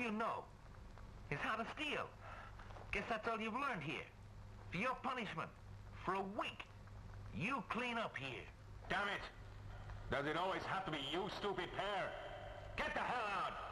you know is how to steal. Guess that's all you've learned here. For your punishment, for a week, you clean up here. Damn it! Does it always have to be you, stupid pair? Get the hell out!